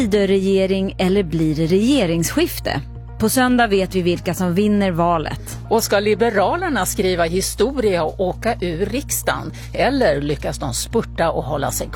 Blir det regering eller blir det regeringsskifte? På söndag vet vi vilka som vinner valet. Och ska Liberalerna skriva historia och åka ur riksdagen? Eller lyckas de spurta och hålla sig